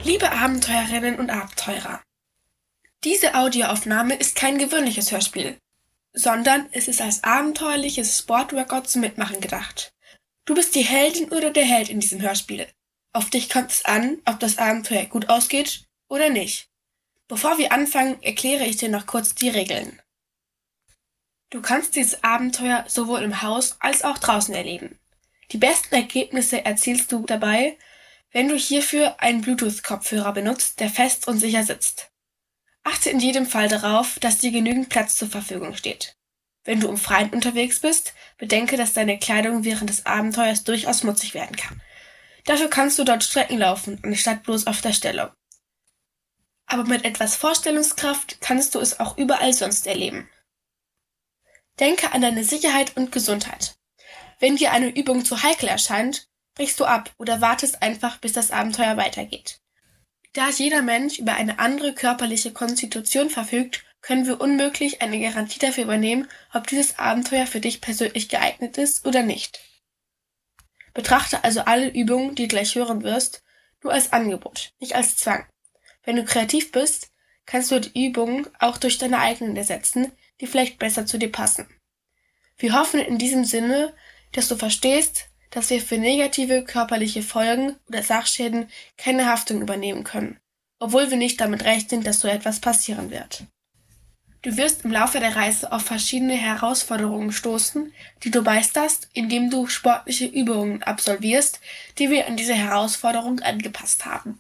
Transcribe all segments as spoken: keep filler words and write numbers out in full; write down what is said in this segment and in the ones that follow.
Liebe Abenteurerinnen und Abenteurer, diese Audioaufnahme ist kein gewöhnliches Hörspiel, sondern es ist als abenteuerliches Sportworkout zum Mitmachen gedacht. Du bist die Heldin oder der Held in diesem Hörspiel. Auf dich kommt es an, ob das Abenteuer gut ausgeht oder nicht. Bevor wir anfangen, erkläre ich dir noch kurz die Regeln. Du kannst dieses Abenteuer sowohl im Haus als auch draußen erleben. Die besten Ergebnisse erzielst du dabei, wenn du hierfür einen Bluetooth-Kopfhörer benutzt, der fest und sicher sitzt. Achte in jedem Fall darauf, dass dir genügend Platz zur Verfügung steht. Wenn du im Freien unterwegs bist, bedenke, dass deine Kleidung während des Abenteuers durchaus schmutzig werden kann. Dafür kannst du dort Strecken laufen, anstatt bloß auf der Stelle. Aber mit etwas Vorstellungskraft kannst du es auch überall sonst erleben. Denke an deine Sicherheit und Gesundheit. Wenn dir eine Übung zu heikel erscheint, brichst du ab oder wartest einfach, bis das Abenteuer weitergeht. Da jeder Mensch über eine andere körperliche Konstitution verfügt, können wir unmöglich eine Garantie dafür übernehmen, ob dieses Abenteuer für dich persönlich geeignet ist oder nicht. Betrachte also alle Übungen, die du gleich hören wirst, nur als Angebot, nicht als Zwang. Wenn du kreativ bist, kannst du die Übungen auch durch deine eigenen ersetzen, die vielleicht besser zu dir passen. Wir hoffen in diesem Sinne, dass du verstehst, dass wir für negative körperliche Folgen oder Sachschäden keine Haftung übernehmen können, obwohl wir nicht damit rechnen, dass so etwas passieren wird. Du wirst im Laufe der Reise auf verschiedene Herausforderungen stoßen, die du meisterst, indem du sportliche Übungen absolvierst, die wir an diese Herausforderung angepasst haben.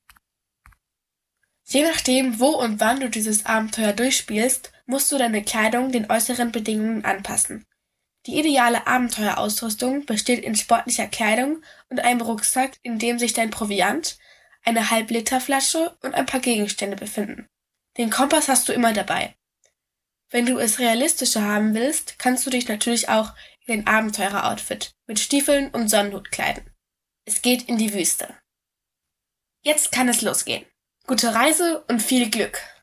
Je nachdem, wo und wann du dieses Abenteuer durchspielst, musst du deine Kleidung den äußeren Bedingungen anpassen. Die ideale Abenteuerausrüstung besteht in sportlicher Kleidung und einem Rucksack, in dem sich dein Proviant, eine Halb-Liter-Flasche und ein paar Gegenstände befinden. Den Kompass hast du immer dabei. Wenn du es realistischer haben willst, kannst du dich natürlich auch in ein Abenteurer-Outfit mit Stiefeln und Sonnenhut kleiden. Es geht in die Wüste. Jetzt kann es losgehen. Gute Reise und viel Glück!